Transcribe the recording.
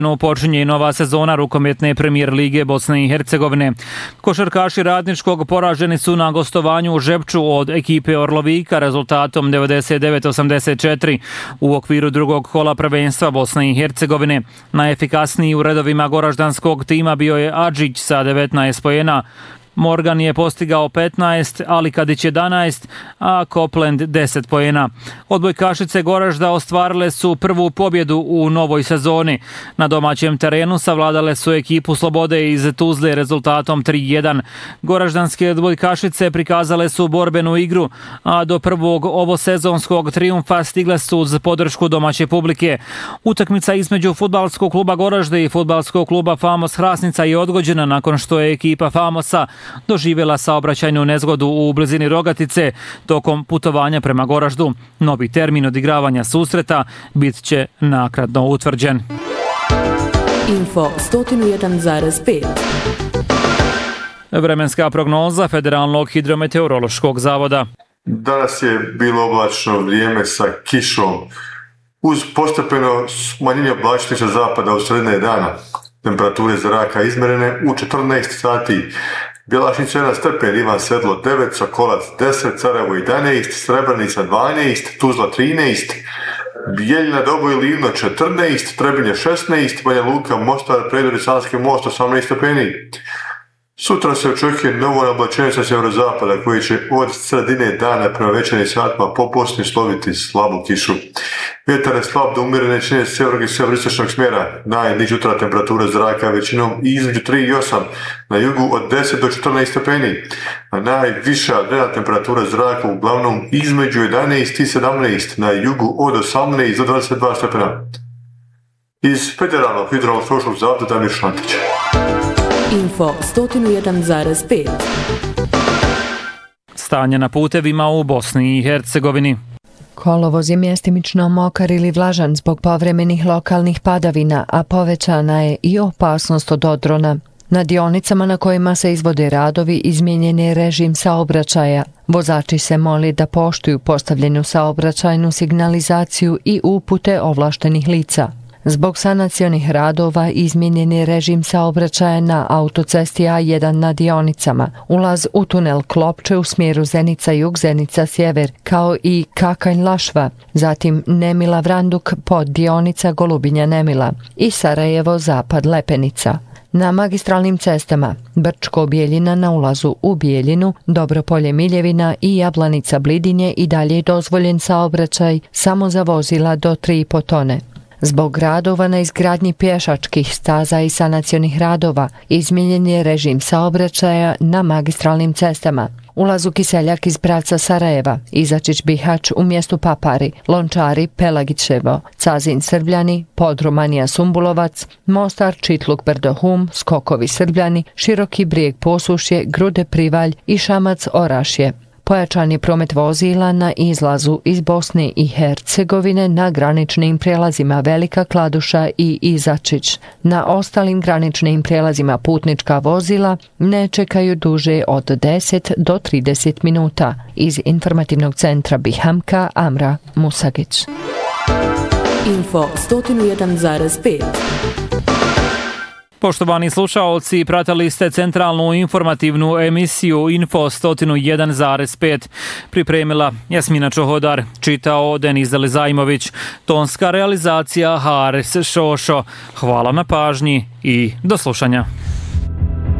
Počinje i nova sezona rukometne premijer lige Bosne i Hercegovine. Košarkaši Radničkog poraženi su na gostovanju u Žepču od ekipe Orlovika rezultatom 99-84 u okviru drugog kola prvenstva Bosne i Hercegovine. Najefikasniji u redovima goraždanskog tima bio je Adžić sa 19 poena. Morgan je postigao 15, Alikadić 11, a Kopland 10 poena. Odbojkašice Goražda ostvarile su prvu pobjedu u novoj sezoni. Na domaćem terenu savladale su ekipu Slobode iz Tuzle rezultatom 3-1. Goraždanske odbojkašice prikazale su borbenu igru, a do prvog ovosezonskog trijumfa stigle su uz podršku domaće publike. Utakmica između fudbalskog kluba Goražde i fudbalskog kluba Famos Hrasnica je odgođena nakon što je ekipa Famosa doživjela saobraćajnu nezgodu u blizini Rogatice tokom putovanja prema Goraždu. Novi termin odigravanja susreta bit će naknadno utvrđen. Info 101,5. Vremenska prognoza Federalnog hidrometeorološkog zavoda. Danas je bilo oblačno vrijeme sa kišom. Uz postepeno smanjenje oblačnosti sa zapada u sredine dana. Temperature zraka izmjerene u 14 sati. Bjelašnica 1 stepen, Ivan Sedlo 9, Sokolac 10, Sarajevo 11, Srebrenica 12, Tuzla 13, Bijeljina, Doboj i Livno 14, Trebinje 16, Banja Luka, Mostar, Predor i Sanski Most 18 stepeni. Sutra se očekuje novo oblačenje sa sjeverozapada koji će od sredine dana prema večernjim satima popusno sloviti slabu kišu. Vjetar je slab do umjerene jačine sjevernog i sjeveristočnog smjera. Najniža jutarnja temperatura zraka većinom između 3 i 8, na jugu od 10 do 14 stepeni. A najviša dnevna temperatura zraka uglavnom između 11 i 17, na jugu od 18 do 22 stepena. Iz Federalnog hidrometeorološkog zavoda Damir Šantić. Info 101,5. Stanje na putevima u Bosni i Hercegovini. Kolovoz je mjestimično mokar ili vlažan zbog povremenih lokalnih padavina, a povećana je i opasnost od odrona. Na dionicama na kojima se izvode radovi izmijenjen je režim saobraćaja. Vozači se moli da poštuju postavljenu saobraćajnu signalizaciju i upute ovlaštenih lica. Zbog sanacionih radova izmijenjen je režim saobraćaja na autocesti A1 na dionicama, ulaz u tunel Klopče u smjeru Zenica-Jug, Zenica-Sjever, kao i Kakanj-Lašva, zatim Nemila-Vranduk pod dionica Golubinja-Nemila i Sarajevo-Zapad-Lepenica. Na magistralnim cestama Brčko-Bijeljina na ulazu u Bijeljinu, Dobropolje-Miljevina i Jablanica-Blidinje i dalje je dozvoljen saobraćaj samo za vozila do 3,5 tone. Zbog radova na izgradnji pješačkih staza i sanacionih radova izmijenjen je režim saobraćaja na magistralnim cestama. Ulaz u Kiseljak iz pravca Sarajeva, Izačić-Bihać u mjestu Papari, Lončari, Pelagićevo, Cazin-Srbljani, Podrumanija-Sumbulovac, Mostar-Čitluk-Brdo-Hum, Skokovi-Srbljani, Široki Brijeg-Posušje, Grude-Privalj i Šamac-Orašje. Pojačan je promet vozila na izlazu iz Bosne i Hercegovine na graničnim prijelazima Velika Kladuša i Izačić. Na ostalim graničnim prijelazima putnička vozila ne čekaju duže od 10 do 30 minuta. Iz informativnog centra Bihamka, Amra Musagić. Info 101,5. Poštovani slušaoci, pratili ste centralnu informativnu emisiju Info 101,5. Pripremila Jasmina Čohodar, čitao Deniz Zelizajmović, tonska realizacija Haris Šošo. Hvala na pažnji i do slušanja.